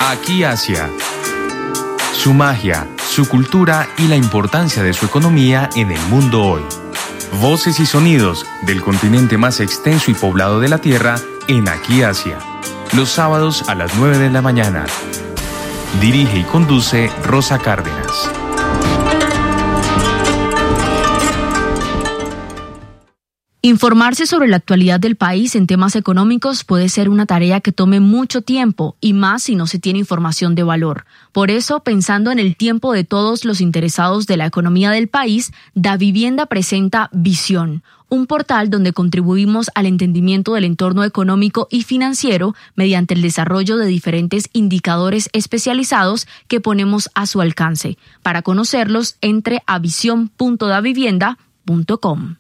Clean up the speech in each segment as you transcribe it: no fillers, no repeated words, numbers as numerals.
Aquí Asia. Su magia, su cultura y la importancia de su economía en el mundo hoy. Voces y sonidos del continente más extenso y poblado de la Tierra en Aquí Asia. Los sábados a las 9 de la mañana. Dirige y conduce Rosa Cárdenas. Informarse sobre la actualidad del país en temas económicos puede ser una tarea que tome mucho tiempo y más si no se tiene información de valor. Por eso, pensando en el tiempo de todos los interesados de la economía del país, Davivienda presenta Visión, un portal donde contribuimos al entendimiento del entorno económico y financiero mediante el desarrollo de diferentes indicadores especializados que ponemos a su alcance. Para conocerlos, entre a visión.davivienda.com.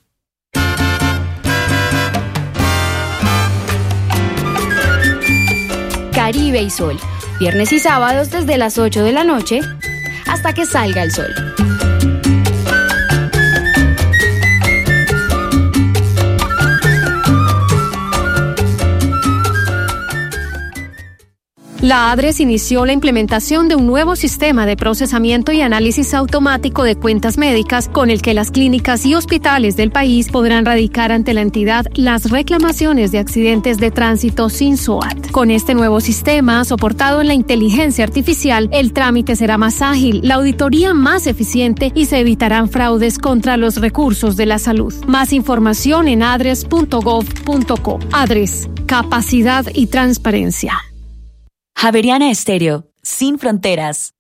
Caribe y Sol, viernes y sábados desde las 8 de la noche hasta que salga el sol. La ADRES inició la implementación de un nuevo sistema de procesamiento y análisis automático de cuentas médicas con el que las clínicas y hospitales del país podrán radicar ante la entidad las reclamaciones de accidentes de tránsito sin SOAT. Con este nuevo sistema, soportado en la inteligencia artificial, el trámite será más ágil, la auditoría más eficiente y se evitarán fraudes contra los recursos de la salud. Más información en adres.gov.co. ADRES, capacidad y transparencia. Javeriana Estéreo, sin fronteras.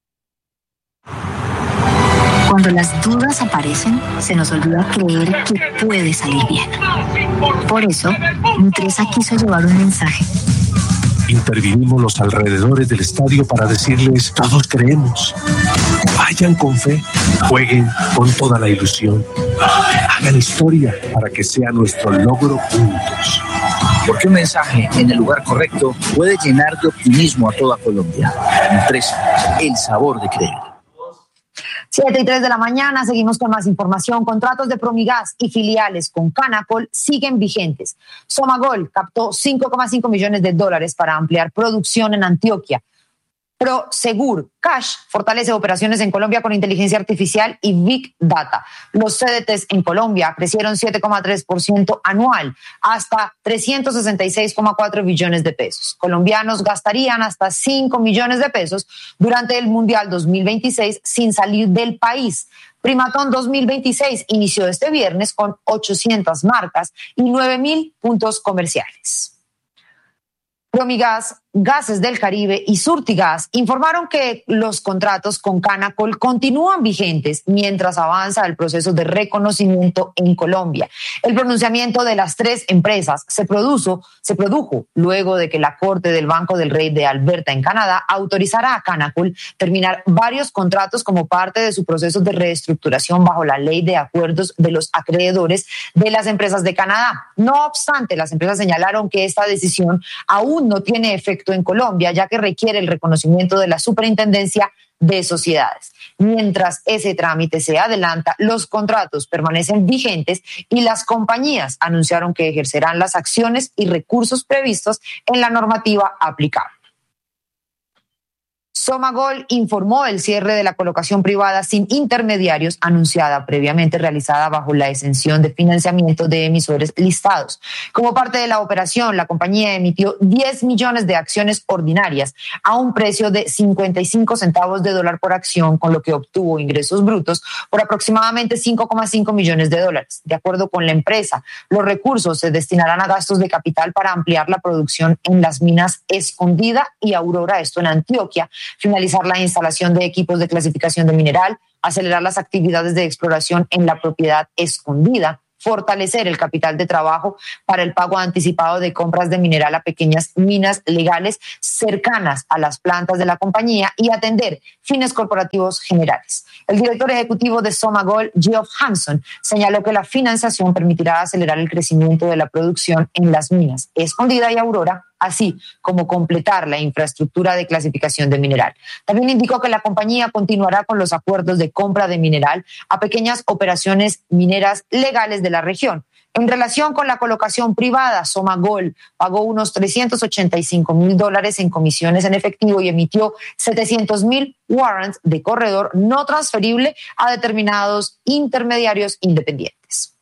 Cuando las dudas aparecen, se nos olvida creer que puede salir bien. Por eso, Nutresa quiso llevar un mensaje. Intervinimos los alrededores del estadio para decirles: todos creemos. Vayan con fe, jueguen con toda la ilusión. Hagan historia para que sea nuestro logro juntos. Porque un mensaje en el lugar correcto puede llenar de optimismo a toda Colombia. Nutresa, el sabor de creer. 7:03 de la mañana, seguimos con más información. Contratos de Promigas y filiales con Canacol siguen vigentes. Somagol captó $5.5 millones para ampliar producción en Antioquia. Prosegur Cash fortalece operaciones en Colombia con inteligencia artificial y Big Data. Los CDTs en Colombia crecieron 7,3% anual hasta 366,4 billones de pesos. Colombianos gastarían hasta 5 millones de pesos durante el Mundial 2026 sin salir del país. Primatón 2026 inició este viernes con 800 marcas y 9.000 puntos comerciales. Promigas, Gases del Caribe y Surtigas informaron que los contratos con Canacol continúan vigentes mientras avanza el proceso de reconocimiento en Colombia. El pronunciamiento de las tres empresas se produjo luego de que la Corte del Banco del Rey de Alberta en Canadá autorizara a Canacol terminar varios contratos como parte de su proceso de reestructuración bajo la Ley de Acuerdos de los Acreedores de las Empresas de Canadá. No obstante, las empresas señalaron que esta decisión aún no tiene efecto en Colombia, ya que requiere el reconocimiento de la Superintendencia de Sociedades. Mientras ese trámite se adelanta, los contratos permanecen vigentes y las compañías anunciaron que ejercerán las acciones y recursos previstos en la normativa aplicable. Somagol informó el cierre de la colocación privada sin intermediarios anunciada previamente realizada bajo la exención de financiamiento de emisores listados. Como parte de la operación, la compañía emitió 10 millones de acciones ordinarias a un precio de 55 centavos de dólar por acción, con lo que obtuvo ingresos brutos por aproximadamente $5.5 millones. De acuerdo con la empresa, los recursos se destinarán a gastos de capital para ampliar la producción en las minas Escondida y Aurora, esto en Antioquia, finalizar la instalación de equipos de clasificación de mineral, acelerar las actividades de exploración en la propiedad Escondida, fortalecer el capital de trabajo para el pago anticipado de compras de mineral a pequeñas minas legales cercanas a las plantas de la compañía y atender fines corporativos generales. El director ejecutivo de Somagol, Geoff Hanson, señaló que la financiación permitirá acelerar el crecimiento de la producción en las minas Escondida y Aurora, así como completar la infraestructura de clasificación de mineral. También indicó que la compañía continuará con los acuerdos de compra de mineral a pequeñas operaciones mineras legales de la región. En relación con la colocación privada, Somagol pagó unos $385,000 en comisiones en efectivo y emitió 700,000 warrants de corredor no transferible a determinados intermediarios independientes.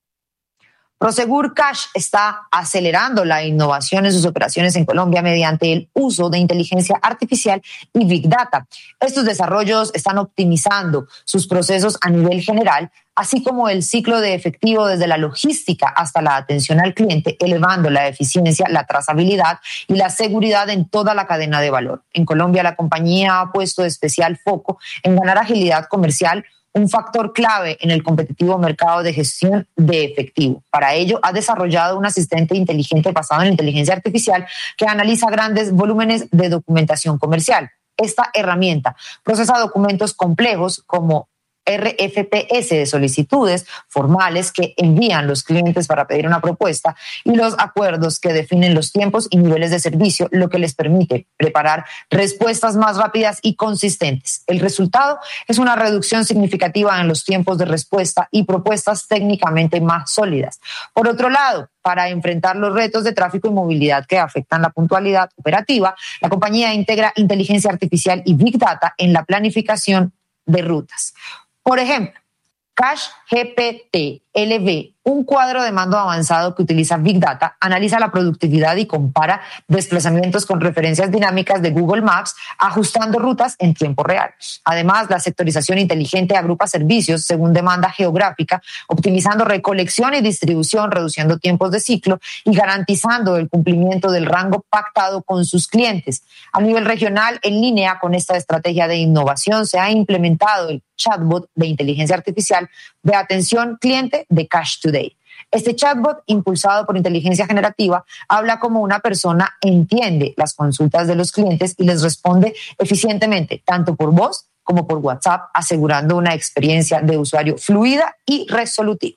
Prosegur Cash está acelerando la innovación en sus operaciones en Colombia mediante el uso de inteligencia artificial y Big Data. Estos desarrollos están optimizando sus procesos a nivel general, así como el ciclo de efectivo desde la logística hasta la atención al cliente, elevando la eficiencia, la trazabilidad y la seguridad en toda la cadena de valor. En Colombia, la compañía ha puesto especial foco en ganar agilidad comercial, un factor clave en el competitivo mercado de gestión de efectivo. Para ello, ha desarrollado un asistente inteligente basado en inteligencia artificial que analiza grandes volúmenes de documentación comercial. Esta herramienta procesa documentos complejos como RFPS de solicitudes formales que envían los clientes para pedir una propuesta y los acuerdos que definen los tiempos y niveles de servicio, lo que les permite preparar respuestas más rápidas y consistentes. El resultado es una reducción significativa en los tiempos de respuesta y propuestas técnicamente más sólidas. Por otro lado, para enfrentar los retos de tráfico y movilidad que afectan la puntualidad operativa, la compañía integra inteligencia artificial y Big Data en la planificación de rutas. Por ejemplo, Cash GPT LV, un cuadro de mando avanzado que utiliza Big Data, analiza la productividad y compara desplazamientos con referencias dinámicas de Google Maps, ajustando rutas en tiempo real. Además, la sectorización inteligente agrupa servicios según demanda geográfica, optimizando recolección y distribución, reduciendo tiempos de ciclo y garantizando el cumplimiento del rango pactado con sus clientes. A nivel regional, en línea con esta estrategia de innovación, se ha implementado el chatbot de inteligencia artificial de atención cliente de Cash Today. Este chatbot, impulsado por inteligencia generativa, habla como una persona, entiende las consultas de los clientes y les responde eficientemente, tanto por voz como por WhatsApp, asegurando una experiencia de usuario fluida y resolutiva.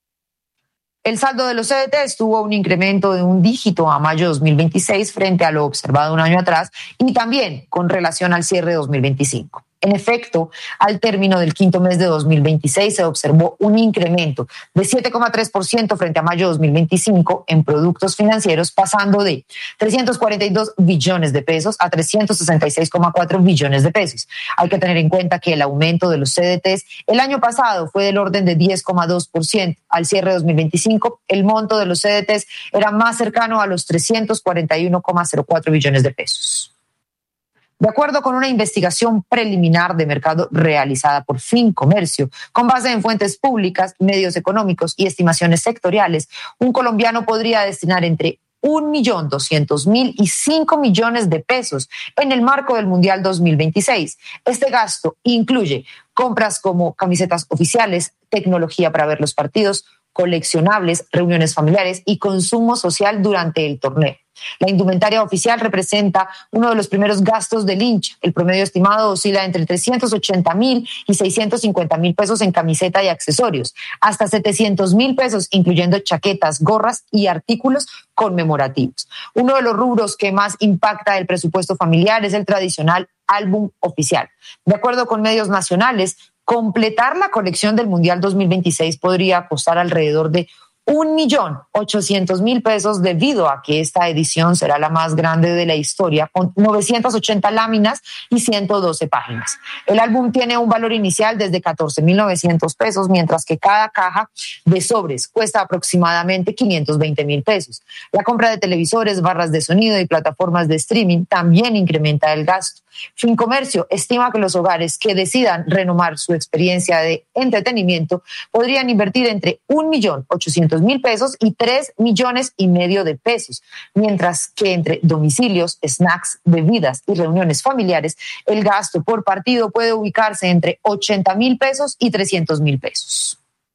El saldo de los CDTs tuvo un incremento de un dígito a mayo de 2026 frente a lo observado un año atrás y también con relación al cierre de 2025. En efecto, al término del quinto mes de 2026 se observó un incremento de 7,3% frente a mayo de 2025 en productos financieros, pasando de 342 billones de pesos a 366,4 billones de pesos. Hay que tener en cuenta que el aumento de los CDTs el año pasado fue del orden de 10,2%. Al cierre de 2025, el monto de los CDTs era más cercano a los 341,04 billones de pesos. De acuerdo con una investigación preliminar de mercado realizada por Fincomercio, con base en fuentes públicas, medios económicos y estimaciones sectoriales, un colombiano podría destinar entre 1.200.000 y 5 millones de pesos en el marco del Mundial 2026. Este gasto incluye compras como camisetas oficiales, tecnología para ver los partidos, coleccionables, reuniones familiares y consumo social durante el torneo. La indumentaria oficial representa uno de los primeros gastos del hincha. El promedio estimado oscila entre 380.000 y 650.000 pesos en camiseta y accesorios, hasta 700.000 pesos, incluyendo chaquetas, gorras y artículos conmemorativos. Uno de los rubros que más impacta el presupuesto familiar es el tradicional álbum oficial. De acuerdo con medios nacionales, completar la colección del Mundial 2026 podría costar alrededor de 1.800.000 pesos debido a que esta edición será la más grande de la historia, con 980 láminas y 112 páginas. El álbum tiene un valor inicial desde 14.900 pesos, mientras que cada caja de sobres cuesta aproximadamente 520.000 pesos. La compra de televisores, barras de sonido y plataformas de streaming también incrementa el gasto. Fincomercio estima que los hogares que decidan renovar su experiencia de entretenimiento podrían invertir entre 1.800.000 pesos y 3,5 millones de pesos, mientras que entre domicilios, snacks, bebidas y reuniones familiares, el gasto por partido puede ubicarse entre 80.000 pesos y 300.000 pesos.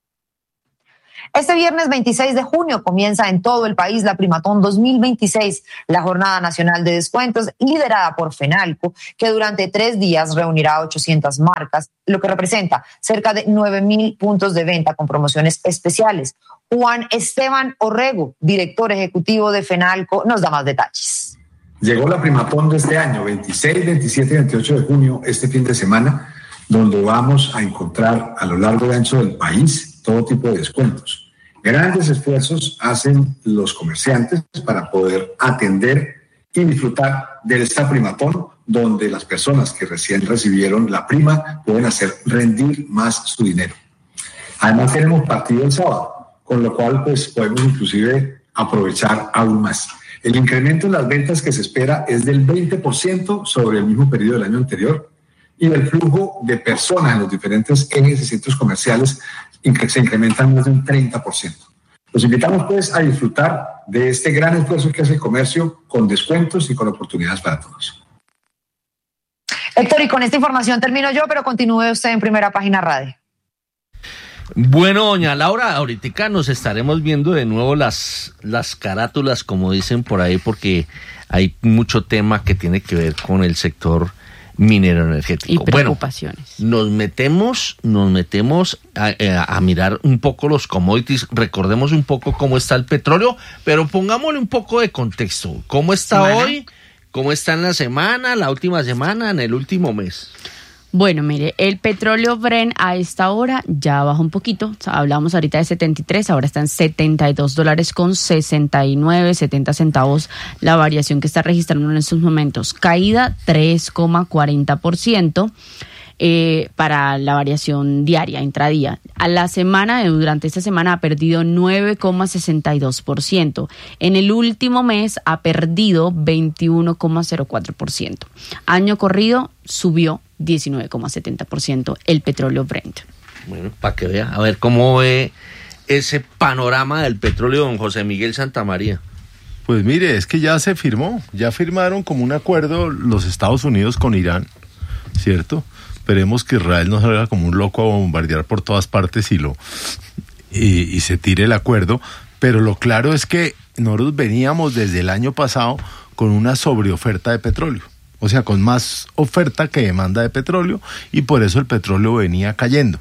Este viernes 26 de junio comienza en todo el país la Primatón 2026, la Jornada Nacional de Descuentos liderada por Fenalco, que durante 3 días reunirá 800 marcas, lo que representa cerca de 9.000 puntos de venta con promociones especiales. Juan Esteban Orrego, director ejecutivo de Fenalco, nos da más detalles. Llegó la Primatón de este año, 26, 27 y 28 de junio, este fin de semana, donde vamos a encontrar a lo largo y ancho del país todo tipo de descuentos. Grandes esfuerzos hacen los comerciantes para poder atender y disfrutar de esta primatón, donde las personas que recién recibieron la prima pueden hacer rendir más su dinero. Además tenemos partido el sábado, con lo cual pues podemos inclusive aprovechar aún más. El incremento en las ventas que se espera es del 20% sobre el mismo periodo del año anterior, y el flujo de personas en los diferentes ejes y centros comerciales se incrementan más de un 30%. Los invitamos pues a disfrutar de este gran esfuerzo que hace el comercio, con descuentos y con oportunidades para todos. Héctor, y con esta información termino yo, pero continúe usted en Primera Página Radio. Bueno, doña Laura, ahorita nos estaremos viendo de nuevo las carátulas, como dicen por ahí, porque hay mucho tema que tiene que ver con el sector minero energético. Y preocupaciones. Bueno, nos metemos a mirar un poco los commodities. Recordemos un poco cómo está el petróleo, pero pongámosle un poco de contexto. ¿Cómo está hoy? ¿Cómo está en la semana, la última semana, en el último mes? Bueno, mire, el petróleo Brent a esta hora ya bajó un poquito. Hablamos ahorita de 73, ahora está en $72.69, 70 centavos la variación que está registrando en estos momentos. Caída 3,40%. Para la variación diaria, intradía. A la semana, durante esta semana ha perdido 9,62%. En el último mes ha perdido 21,04%. Año corrido subió 19,70% el petróleo Brent. Bueno, para que vea, a ver cómo ve ese panorama del petróleo, don José Miguel Santamaría. Pues mire, es que ya firmaron como un acuerdo los Estados Unidos con Irán, ¿cierto? Esperemos que Israel no salga como un loco a bombardear por todas partes y se tire el acuerdo, pero lo claro es que nosotros veníamos desde el año pasado con una sobreoferta de petróleo, o sea, con más oferta que demanda de petróleo, y por eso el petróleo venía cayendo.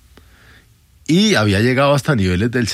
Y había llegado hasta niveles del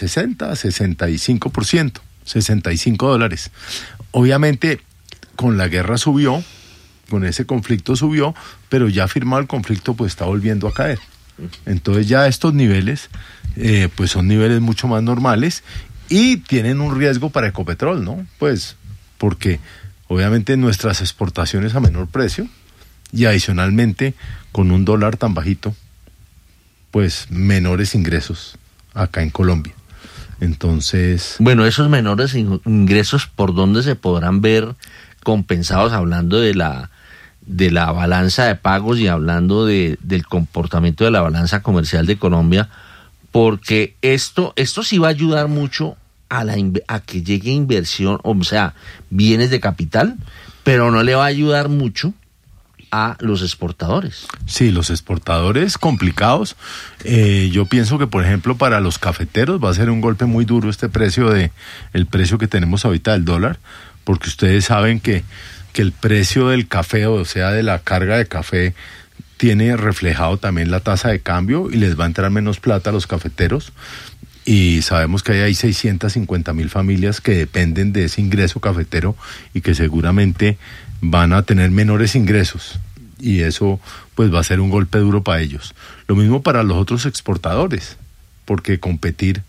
65%, $65. Obviamente, con la guerra subió, con ese conflicto subió, pero ya firmado el conflicto, pues está volviendo a caer. Entonces ya estos niveles, pues son niveles mucho más normales y tienen un riesgo para Ecopetrol, ¿no? Pues porque obviamente nuestras exportaciones a menor precio y adicionalmente con un dólar tan bajito, pues menores ingresos acá en Colombia. Entonces... Bueno, esos menores ingresos, ¿por dónde se podrán ver compensados, hablando de la balanza de pagos y hablando del comportamiento de la balanza comercial de Colombia? Porque esto sí va a ayudar mucho a que llegue inversión, o sea, bienes de capital, pero no le va a ayudar mucho a los exportadores. Sí, los exportadores complicados. Yo pienso que, por ejemplo, para los cafeteros va a ser un golpe muy duro el precio que tenemos ahorita del dólar, porque ustedes saben que el precio del café, o sea, de la carga de café, tiene reflejado también la tasa de cambio y les va a entrar menos plata a los cafeteros. Y sabemos que hay 650,000 familias que dependen de ese ingreso cafetero y que seguramente van a tener menores ingresos. Y eso pues va a ser un golpe duro para ellos. Lo mismo para los otros exportadores, porque competir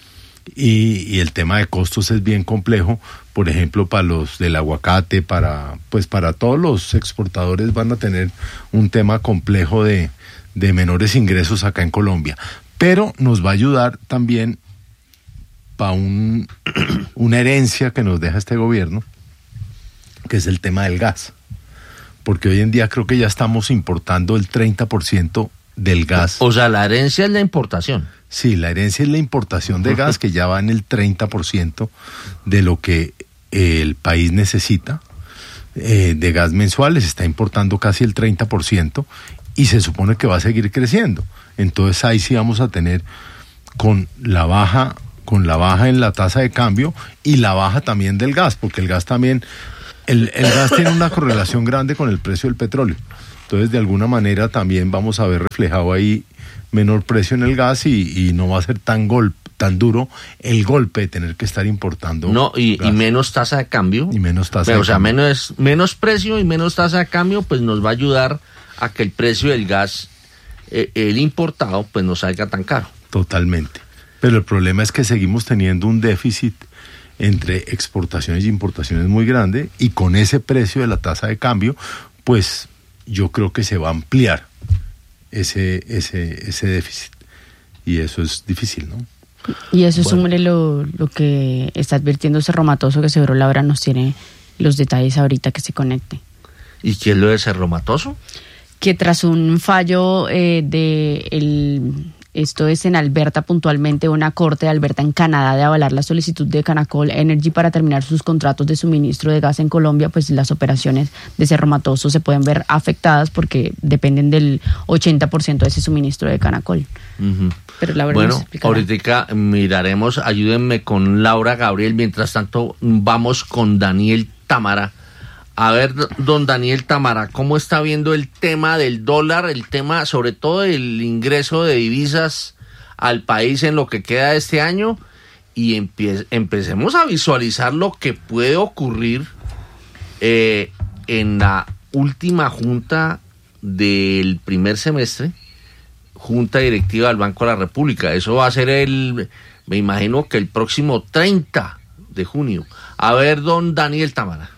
y el tema de costos es bien complejo. Por ejemplo, para los del aguacate, para todos los exportadores van a tener un tema complejo de menores ingresos acá en Colombia. Pero nos va a ayudar también para una herencia que nos deja este gobierno, que es el tema del gas. Porque hoy en día creo que ya estamos importando el 30% del gas. O sea, la herencia es la importación. Sí, la herencia es la importación de gas, que ya va en el 30% de lo que el país necesita de gas mensual. Se está importando casi el 30% y se supone que va a seguir creciendo. Entonces ahí sí vamos a tener con la baja en la tasa de cambio y la baja también del gas, porque el gas también, el gas tiene una correlación grande con el precio del petróleo. Entonces de alguna manera también vamos a ver reflejado ahí menor precio en el gas y no va a ser tan duro el golpe de tener que estar importando. No, y menos tasa de cambio. Y menos tasa de cambio. O sea, menos precio y menos tasa de cambio, pues nos va a ayudar a que el precio del gas, el importado, pues no salga tan caro. Totalmente. Pero el problema es que seguimos teniendo un déficit entre exportaciones y importaciones muy grande, y con ese precio de la tasa de cambio, pues yo creo que se va a ampliar ese déficit, y eso es difícil, ¿no? Y eso es lo que está advirtiendo Cerro Matoso, que seguro Laura nos tiene los detalles ahorita que se conecte. ¿Y qué es lo de Cerro Matoso? Que tras un fallo esto es en Alberta puntualmente, una corte de Alberta en Canadá, de avalar la solicitud de Canacol Energy para terminar sus contratos de suministro de gas en Colombia, pues las operaciones de Cerro Matoso se pueden ver afectadas porque dependen del 80% de ese suministro de Canacol. Uh-huh. Pero la verdad bueno, ahorita miraremos, ayúdenme con Laura Gabriel, mientras tanto vamos con Daniel Támara. A ver, don Daniel Támara, ¿cómo está viendo el tema del dólar, el tema sobre todo el ingreso de divisas al país en lo que queda de este año? Y empecemos a visualizar lo que puede ocurrir en la última junta del primer semestre, junta directiva del Banco de la República. Eso va a ser me imagino que el próximo 30 de junio. A ver, don Daniel Támara.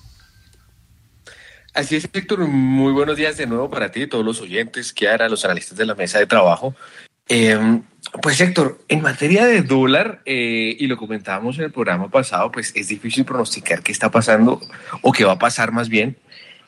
Así es, Héctor, muy buenos días de nuevo para ti y todos los oyentes, Kiara, los analistas de la mesa de trabajo. Pues Héctor, en materia de dólar, y lo comentábamos en el programa pasado, pues es difícil pronosticar qué está pasando o qué va a pasar más bien.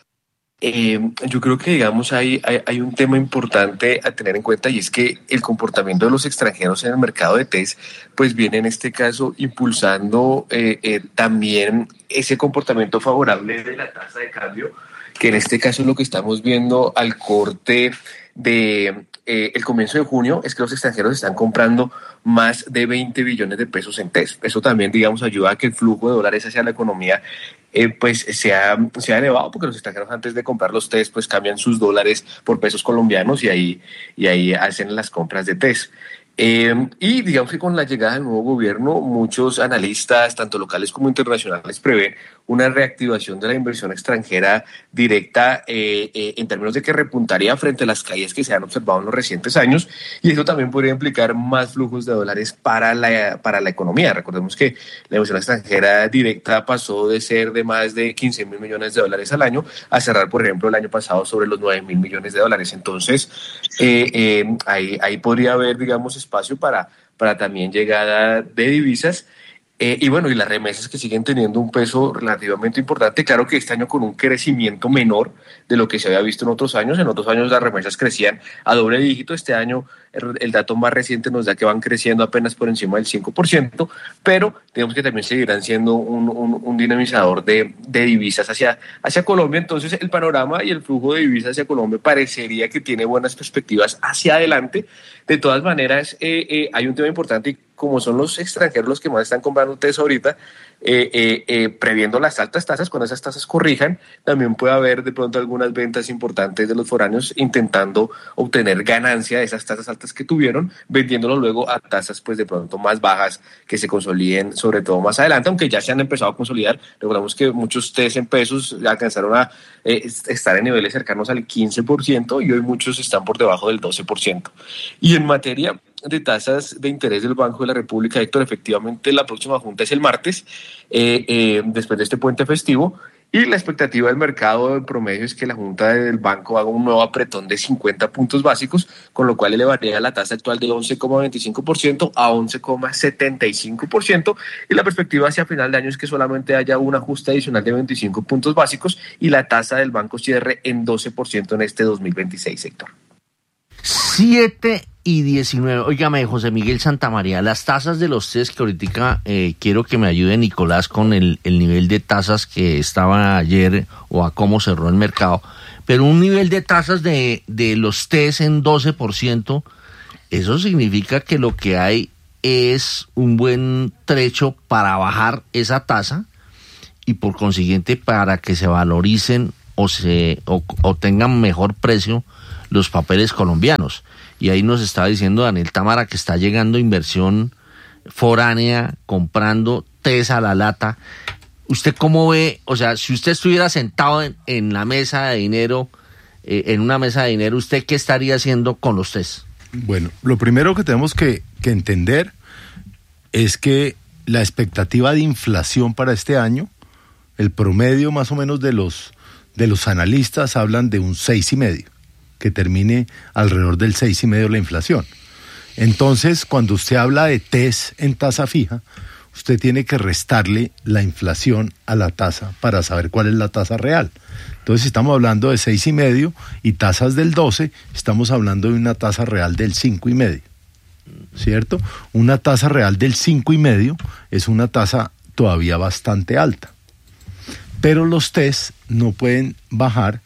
Yo creo que, digamos, hay un tema importante a tener en cuenta, y es que el comportamiento de los extranjeros en el mercado de TES pues viene en este caso impulsando también ese comportamiento favorable de la tasa de cambio, que en este caso es lo que estamos viendo al corte de el comienzo de junio, es que los extranjeros están comprando más de 20 billones de pesos en TES. Eso también, digamos, ayuda a que el flujo de dólares hacia la economía pues sea elevado, porque los extranjeros antes de comprar los TES pues cambian sus dólares por pesos colombianos y ahí hacen las compras de TES. Y digamos que con la llegada del nuevo gobierno, muchos analistas, tanto locales como internacionales, prevén una reactivación de la inversión extranjera directa en términos de que repuntaría frente a las caídas que se han observado en los recientes años, y eso también podría implicar más flujos de dólares para la economía. Recordemos que la inversión extranjera directa pasó de ser de más de 15 mil millones de dólares al año a cerrar, por ejemplo, el año pasado sobre los 9 mil millones de dólares. Entonces, ahí podría haber, digamos, espacio para también llegada de divisas. Y bueno, y las remesas que siguen teniendo un peso relativamente importante. Claro que este año con un crecimiento menor de lo que se había visto en otros años. En otros años las remesas crecían a doble dígito. Este año el dato más reciente nos da que van creciendo apenas por encima del 5%, pero digamos que también seguirán siendo un dinamizador de divisas hacia Colombia. Entonces el panorama y el flujo de divisas hacia Colombia parecería que tiene buenas perspectivas hacia adelante. De todas maneras, hay un tema importante, y como son los extranjeros los que más están comprando TES ahorita, previendo las altas tasas, cuando esas tasas corrijan, también puede haber de pronto algunas ventas importantes de los foráneos intentando obtener ganancia de esas tasas altas que tuvieron, vendiéndolo luego a tasas pues de pronto más bajas que se consoliden, sobre todo más adelante, aunque ya se han empezado a consolidar. Recordamos que muchos TES en pesos alcanzaron a estar en niveles cercanos al 15%, y hoy muchos están por debajo del 12%. Y en materia de tasas de interés del Banco de la República, Héctor, efectivamente la próxima junta es el martes, después de este puente festivo, y la expectativa del mercado en promedio es que la junta del banco haga un nuevo apretón de 50 puntos básicos, con lo cual elevaría la tasa actual de 11,25% a 11,75%, y la perspectiva hacia final de año es que solamente haya un ajuste adicional de 25 puntos básicos y la tasa del banco cierre en 12% en este 2026, Héctor. 7:19. Óigame, José Miguel Santamaría, las tasas de los TES, que ahorita quiero que me ayude Nicolás con el nivel de tasas que estaba ayer o a cómo cerró el mercado, pero un nivel de tasas de los TES en 12%, eso significa que lo que hay es un buen trecho para bajar esa tasa y por consiguiente para que se valoricen o tengan mejor precio los papeles colombianos. Y ahí nos estaba diciendo Daniel Támara que está llegando inversión foránea, comprando TES a la lata. ¿Usted cómo ve? O sea, si usted estuviera sentado en la mesa de dinero, en una mesa de dinero, ¿usted qué estaría haciendo con los TES? Bueno, lo primero que tenemos que entender es que la expectativa de inflación para este año, el promedio más o menos de los analistas hablan de un 6,5, que termine alrededor del 6,5 la inflación. Entonces, cuando usted habla de TES en tasa fija, usted tiene que restarle la inflación a la tasa para saber cuál es la tasa real. Entonces, si estamos hablando de 6,5 y tasas del 12, estamos hablando de una tasa real del 5,5, ¿cierto? Una tasa real del 5,5 es una tasa todavía bastante alta. Pero los TES no pueden bajar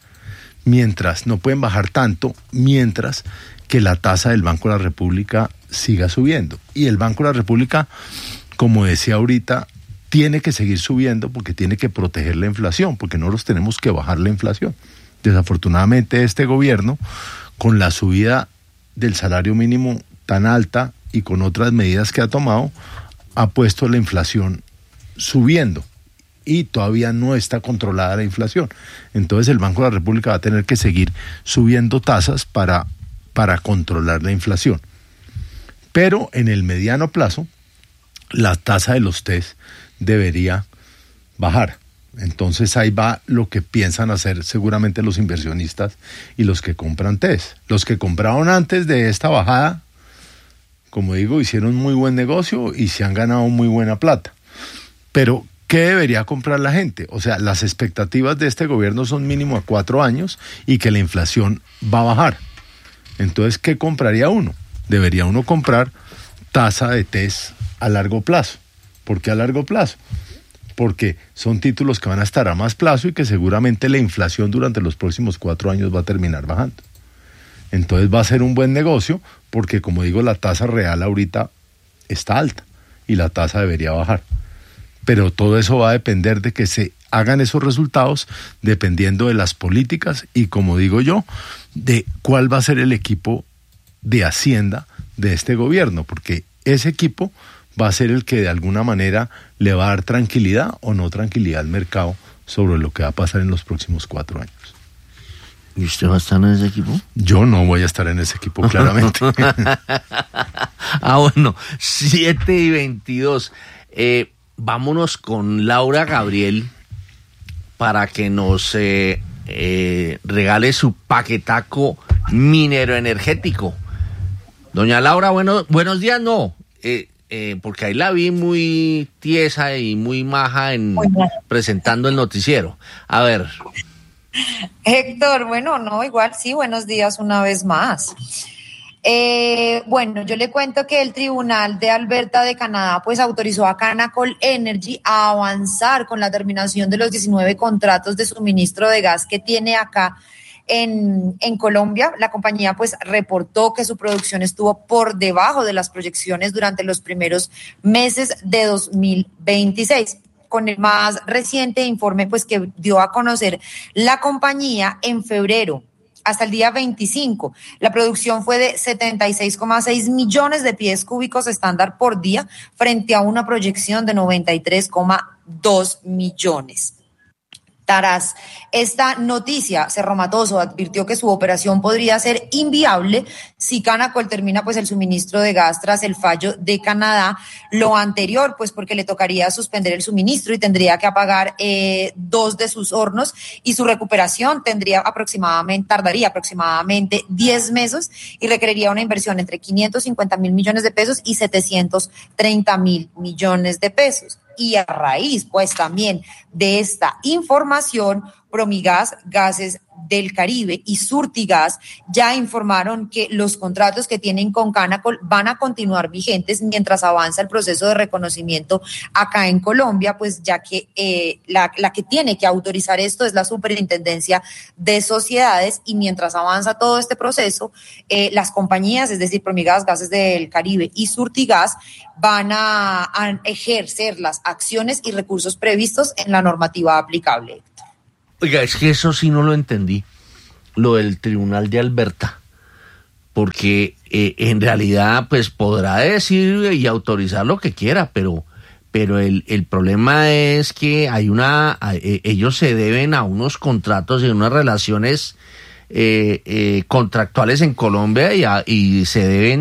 tanto mientras que la tasa del Banco de la República siga subiendo. Y el Banco de la República, como decía ahorita, tiene que seguir subiendo porque tiene que proteger la inflación, porque nosotros tenemos que bajar la inflación. Desafortunadamente este gobierno, con la subida del salario mínimo tan alta y con otras medidas que ha tomado, ha puesto la inflación subiendo y todavía no está controlada la inflación. Entonces el Banco de la República va a tener que seguir subiendo tasas para controlar la inflación. Pero en el mediano plazo, la tasa de los TES debería bajar. Entonces ahí va lo que piensan hacer seguramente los inversionistas y los que compran TES. Los que compraron antes de esta bajada, como digo, hicieron muy buen negocio y se han ganado muy buena plata. Pero ¿qué debería comprar la gente? O sea, las expectativas de este gobierno son mínimo a 4 años y que la inflación va a bajar. Entonces, ¿qué compraría uno? Debería uno comprar tasa de TES a largo plazo. ¿Por qué a largo plazo? Porque son títulos que van a estar a más plazo y que seguramente la inflación durante los próximos 4 años va a terminar bajando. Entonces va a ser un buen negocio porque, como digo, la tasa real ahorita está alta y la tasa debería bajar. Pero todo eso va a depender de que se hagan esos resultados dependiendo de las políticas y, como digo yo, de cuál va a ser el equipo de Hacienda de este gobierno, porque ese equipo va a ser el que de alguna manera le va a dar tranquilidad o no tranquilidad al mercado sobre lo que va a pasar en los próximos 4 años. ¿Y usted va a estar en ese equipo? Yo no voy a estar en ese equipo, claramente. Bueno, 7:22. Vámonos con Laura Gabriel para que nos regale su paquetaco minero energético. Doña Laura, buenos días, no. Porque ahí la vi muy tiesa y muy maja presentando el noticiero. A ver. Héctor, bueno, no, igual sí, buenos días una vez más. Bueno, yo le cuento que el Tribunal de Alberta de Canadá pues autorizó a Canacol Energy a avanzar con la terminación de los 19 contratos de suministro de gas que tiene acá en Colombia. La compañía pues reportó que su producción estuvo por debajo de las proyecciones durante los primeros meses de 2026. Con el más reciente informe pues que dio a conocer la compañía en febrero, hasta el día 25, la producción fue de 76,6 millones de pies cúbicos estándar por día frente a una proyección de 93,2 millones. Tras esta noticia, Cerro Matoso advirtió que su operación podría ser inviable si Canacol termina pues el suministro de gas tras el fallo de Canadá. Lo anterior, pues porque le tocaría suspender el suministro y tendría que apagar 2 de sus hornos y su recuperación tardaría aproximadamente 10 meses y requeriría una inversión entre 550,000 millones de pesos y 730,000 millones de pesos. Y a raíz, pues, también de esta información, Promigas, Gases del Caribe y Surtigas ya informaron que los contratos que tienen con Canacol van a continuar vigentes mientras avanza el proceso de reconocimiento acá en Colombia, pues ya que la que tiene que autorizar esto es la Superintendencia de Sociedades, y mientras avanza todo este proceso, las compañías, es decir, Promigas, Gases del Caribe y Surtigas, van a ejercer las acciones y recursos previstos en la normativa aplicable. Oiga, es que eso sí no lo entendí, lo del Tribunal de Alberta, porque en realidad pues podrá decir y autorizar lo que quiera, pero el problema es que hay ellos se deben a unos contratos y unas relaciones contractuales en Colombia y se deben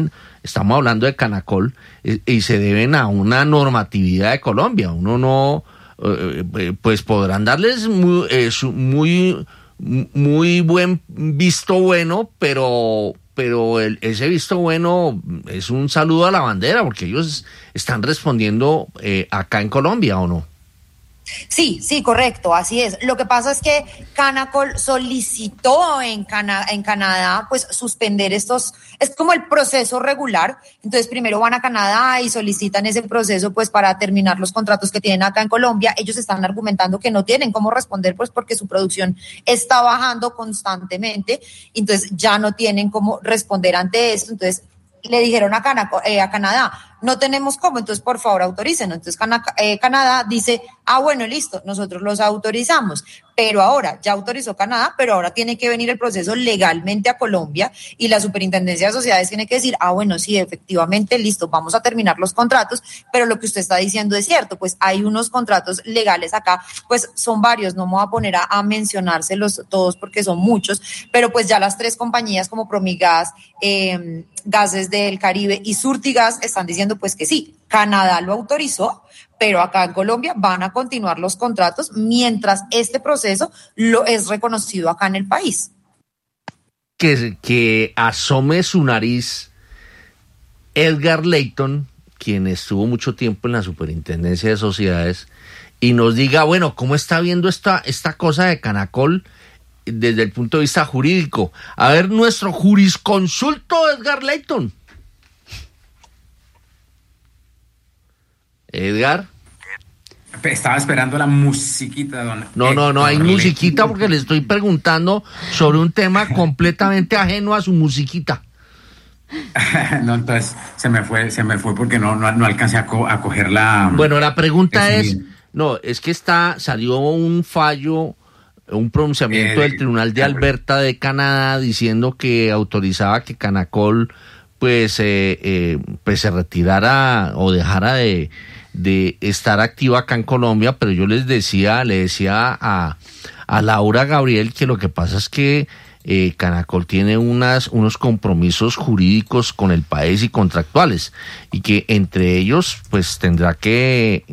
estamos hablando de Canacol, y se deben a una normatividad de Colombia. Uno no, pues podrán darles muy buen visto bueno, pero ese visto bueno es un saludo a la bandera, porque ellos están respondiendo acá en Colombia, ¿o no? Sí, correcto, así es. Lo que pasa es que Canacol solicitó en Canadá pues suspender estos, es como el proceso regular. Entonces primero van a Canadá y solicitan ese proceso pues para terminar los contratos que tienen acá en Colombia. Ellos están argumentando que no tienen cómo responder pues porque su producción está bajando constantemente, entonces ya no tienen cómo responder ante esto. Entonces le dijeron a Canadá, no tenemos cómo, entonces por favor autorícenos. Entonces Canadá dice, bueno, listo, nosotros los autorizamos, pero ahora ya autorizó Canadá, pero ahora tiene que venir el proceso legalmente a Colombia y la Superintendencia de Sociedades tiene que decir, bueno, sí, efectivamente, listo, vamos a terminar los contratos, pero lo que usted está diciendo es cierto, pues hay unos contratos legales acá, pues son varios, no me voy a poner a mencionárselos todos porque son muchos, pero pues ya las 3 compañías como Promigas, Gases del Caribe y Surtigas están diciendo pues que sí, Canadá lo autorizó, pero acá en Colombia van a continuar los contratos mientras este proceso lo es reconocido acá en el país. Que asome su nariz Edgar Layton, quien estuvo mucho tiempo en la Superintendencia de Sociedades, y nos diga, bueno, ¿cómo está viendo esta cosa de Canacol desde el punto de vista jurídico? A ver, nuestro jurisconsulto Edgar Layton. Edgar. Estaba esperando la musiquita, don. No hay musiquita porque le estoy preguntando sobre un tema completamente ajeno a su musiquita. No, entonces se me fue porque no alcancé a coger la... Bueno, la pregunta es que salió un fallo, un pronunciamiento del Tribunal de Alberta de Canadá diciendo que autorizaba que Canacol pues se retirara o dejara de estar activa acá en Colombia, pero yo le decía a Laura Gabriel que lo que pasa es que Canacol tiene unos compromisos jurídicos con el país y contractuales, y que entre ellos pues tendrá que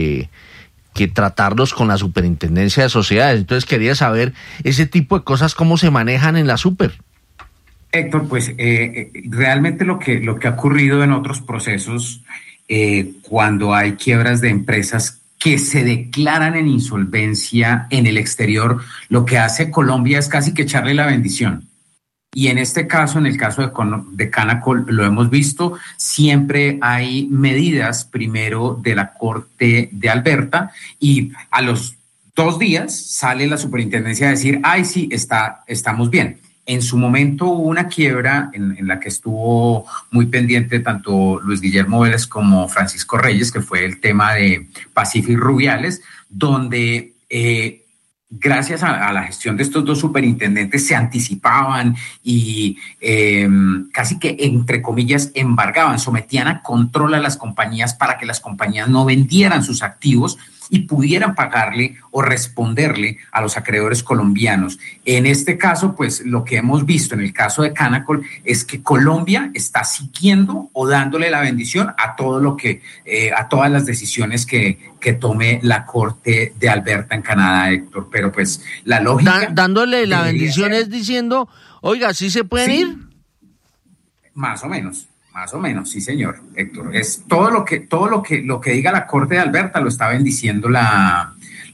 tratarlos con la Superintendencia de Sociedades. Entonces quería saber ese tipo de cosas cómo se manejan en la Super. Héctor, pues realmente lo que ha ocurrido en otros procesos, cuando hay quiebras de empresas que se declaran en insolvencia en el exterior, lo que hace Colombia es casi que echarle la bendición. Y en este caso, en el caso de Canacol, lo hemos visto, siempre hay medidas primero de la Corte de Alberta y a los 2 días sale la superintendencia a decir, sí, estamos bien. En su momento hubo una quiebra en la que estuvo muy pendiente tanto Luis Guillermo Vélez como Francisco Reyes, que fue el tema de Pacific Rubiales, donde gracias a la gestión de estos 2 superintendentes se anticipaban y casi que, entre comillas, embargaban, sometían a control a las compañías para que las compañías no vendieran sus activos y pudieran pagarle o responderle a los acreedores colombianos. En este caso, pues lo que hemos visto en el caso de Canacol es que Colombia está siguiendo o dándole la bendición a todo lo que, a todas las decisiones que tome la Corte de Alberta en Canadá, Héctor. Pero pues la lógica... Dándole la bendición es diciendo, oiga, ¿sí se pueden ir? Más o menos, sí, señor, Héctor. Es todo lo que diga la Corte de Alberta lo está bendiciendo la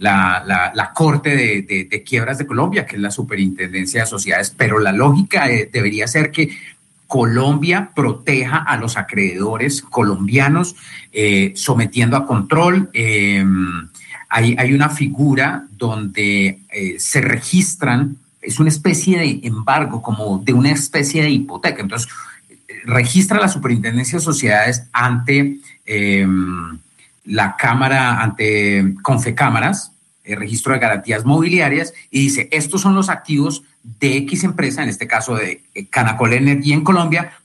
Corte de Quiebras de Colombia, que es la Superintendencia de Sociedades. Pero la lógica debería ser que Colombia proteja a los acreedores colombianos, sometiendo a control. Hay una figura donde se registran, es una especie de embargo, como de una especie de hipoteca. Entonces, registra la Superintendencia de Sociedades ante la Cámara, ante Confecámaras, el registro de garantías mobiliarias, y dice, estos son los activos de X empresa, en este caso de Canacol Energy en Colombia,